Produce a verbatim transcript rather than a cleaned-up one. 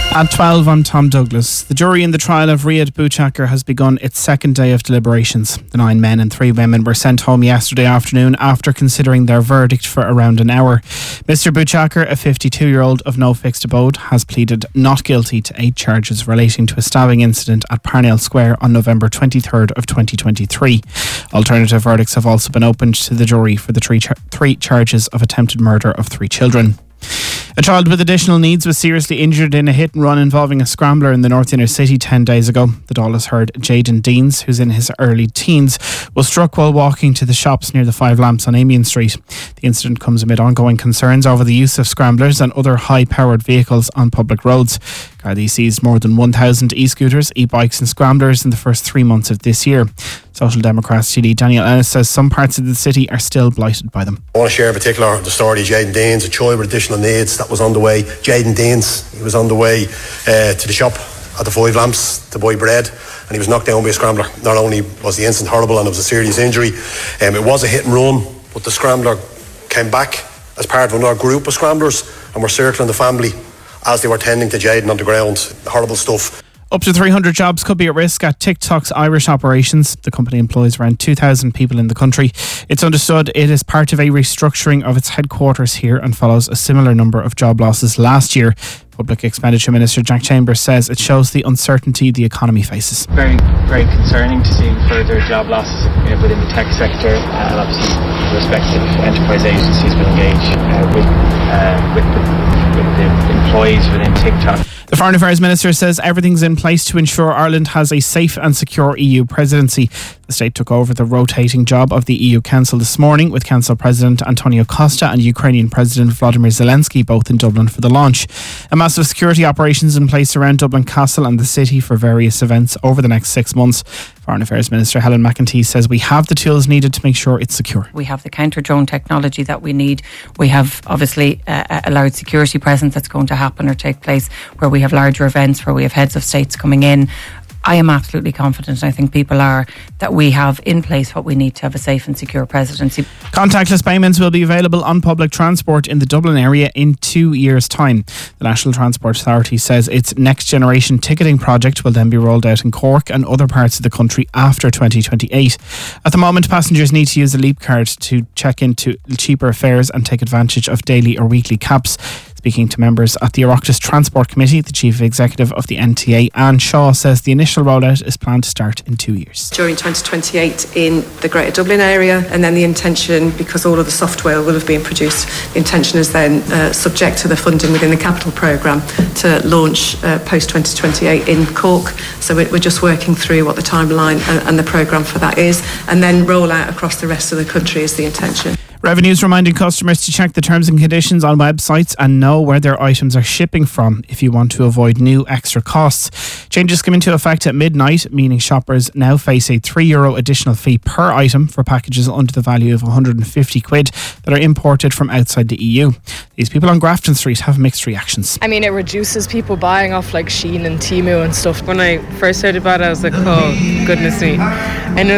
At twelve on Tom Douglas, the jury in the trial of Riyad Bouchakar has begun its second day of deliberations. The nine men and three women were sent home yesterday afternoon after considering their verdict for around an hour. Mister Bouchakar, a fifty-two-year-old of no fixed abode, has pleaded not guilty to eight charges relating to a stabbing incident at Parnell Square on November twenty-third of twenty twenty-three. Alternative verdicts have also been opened to the jury for the three, char- three charges of attempted murder of three children. A child with additional needs was seriously injured in a hit and run involving a scrambler in the North Inner City ten days ago. The Dálas heard Jaden Deans, who's in his early teens, was struck while walking to the shops near the Five Lamps on Amiens Street. The incident comes amid ongoing concerns over the use of scramblers and other high-powered vehicles on public roads. Gardaí seized more than one thousand e-scooters, e-bikes and scramblers in the first three months of this year. Social Democrats T D Daniel Ennis says some parts of the city are still blighted by them. I want to share in particular the story of Jaden Deans, a child with additional needs that was on the way. Jaden Deans, he was on the way uh, to the shop at the Five Lamps to buy bread, and he was knocked down by a scrambler. Not only was the incident horrible and it was a serious injury, um, it was a hit and run, but the scrambler came back as part of another group of scramblers and were circling the family as they were tending to Jaden on the ground. Horrible stuff. Up to three hundred jobs could be at risk at TikTok's Irish operations. The company employs around two thousand people in the country. It's understood it is part of a restructuring of its headquarters here and follows a similar number of job losses last year. Public Expenditure Minister Jack Chambers says it shows the uncertainty the economy faces. Very, very concerning to see further job losses you know, within the tech sector, uh, and obviously the respective enterprise agencies will engage uh, with, uh, with, the, with the employees within TikTok. The Foreign Affairs Minister says everything's in place to ensure Ireland has a safe and secure E U presidency. The state took over the rotating job of the E U Council this morning, with Council President Antonio Costa and Ukrainian President Vladimir Zelensky both in Dublin for the launch. A massive security operations in place around Dublin Castle and the city for various events over the next six months. Foreign Affairs Minister Helen McEntee says we have the tools needed to make sure it's secure. We have the counter-drone technology that we need. We have obviously uh, a large security presence that's going to happen or take place where we have larger events, where we have heads of states coming in. I am absolutely confident, and I think people are, that we have in place what we need to have a safe and secure presidency. Contactless payments will be available on public transport in the Dublin area in two years' time. The National Transport Authority says its next generation ticketing project will then be rolled out in Cork and other parts of the country after twenty twenty-eight. At the moment, passengers need to use a Leap card to check into cheaper fares and take advantage of daily or weekly caps. Speaking to members at the Oireachtas Transport Committee, the Chief Executive of the N T A, Anne Shaw, says the initial rollout is planned to start in two years. During twenty twenty-eight in the Greater Dublin area, and then the intention, because all of the software will have been produced, the intention is then, uh, subject to the funding within the capital programme, to launch uh, post twenty twenty-eight in Cork. So we're just working through what the timeline and, and the programme for that is, and then roll out across the rest of the country is the intention. Revenue's reminding customers to check the terms and conditions on websites and know where their items are shipping from if you want to avoid new extra costs. Changes come into effect at midnight, meaning shoppers now face a three euro additional fee per item for packages under the value of one hundred fifty quid that are imported from outside the E U. These people on Grafton Street have mixed reactions. I mean, it reduces people buying off like Shein and Temu and stuff. When I first heard about it, I was like, oh, goodness me. I know